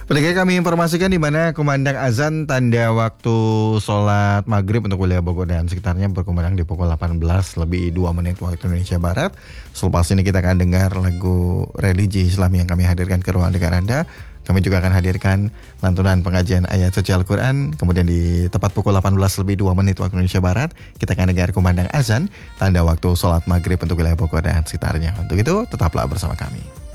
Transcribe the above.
Pendengar kami informasikan di mana kumandang azan tanda waktu sholat maghrib untuk wilayah Bogor dan sekitarnya berkumandang di pukul 18 lebih 2 menit waktu Indonesia Barat. Selepas ini kita akan dengar lagu religi Islam yang kami hadirkan ke ruang dengar Anda. Kami juga akan hadirkan lantunan pengajian ayat suci Al-Quran. Kemudian di tepat pukul 18 lebih 2 menit waktu Indonesia Barat, kita akan dengar kumandang azan tanda waktu sholat maghrib untuk wilayah Bogor dan sekitarnya. Untuk itu, tetaplah bersama kami.